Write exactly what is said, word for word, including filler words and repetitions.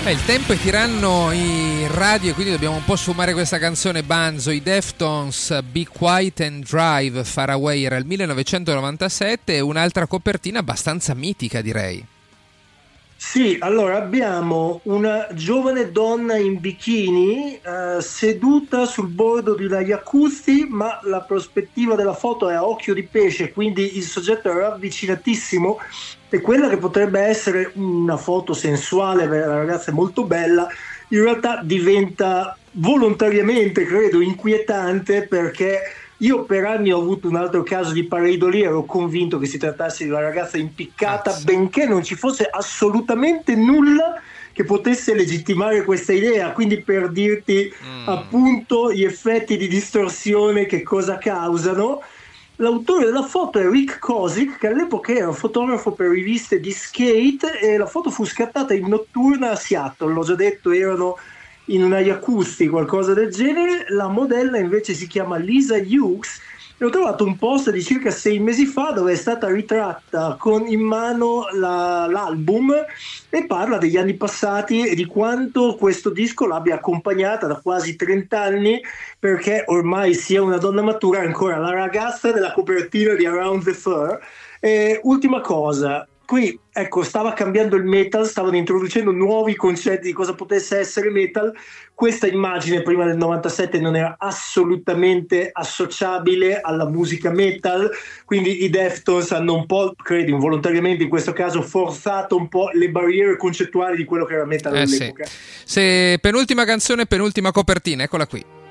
Beh, il tempo è tiranno in radio e quindi dobbiamo un po' sfumare questa canzone Banzo. I Deftones, Be Quiet and Drive, Far Away, era il millenovecentonovantasette, e un'altra copertina abbastanza mitica, direi. Sì, allora abbiamo una giovane donna in bikini eh, seduta sul bordo di una jacuzzi, ma la prospettiva della foto è a occhio di pesce, quindi il soggetto è ravvicinatissimo, e quella che potrebbe essere una foto sensuale, la ragazza è molto bella, in realtà diventa volontariamente, credo, inquietante, perché io per anni ho avuto un altro caso di pareidolia, ero convinto che si trattasse di una ragazza impiccata, Cazzo. benché non ci fosse assolutamente nulla che potesse legittimare questa idea. Quindi, per dirti Mm. appunto gli effetti di distorsione che cosa causano, l'autore della foto è Rick Kosick, che all'epoca era un fotografo per riviste di skate, e la foto fu scattata in notturna a Seattle, l'ho già detto, erano in una jacuzzi, qualcosa del genere. La modella invece si chiama Lisa Hughes, e ho trovato un post di circa sei mesi fa dove è stata ritratta con in mano la, l'album, e parla degli anni passati e di quanto questo disco l'abbia accompagnata da quasi trenta anni, perché ormai sia una donna matura, è ancora la ragazza della copertina di Around the Fur. E ultima cosa, qui ecco, stava cambiando il metal, stavano introducendo nuovi concetti di cosa potesse essere metal. Questa immagine prima del novantasette non era assolutamente associabile alla musica metal, quindi i Deftones hanno un po', credo involontariamente in questo caso, forzato un po' le barriere concettuali di quello che era metal Eh sì. all'epoca. Se penultima canzone, penultima copertina, eccola qui.